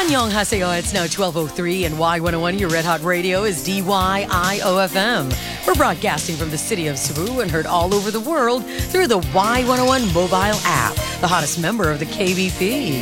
Annyeonghaseyo, it's now 12:03 and Y101, your Red Hot Radio, is DYIOFM. We're broadcasting from the city of Cebu and heard all over the world through the Y101 mobile app, the hottest member of the KBP.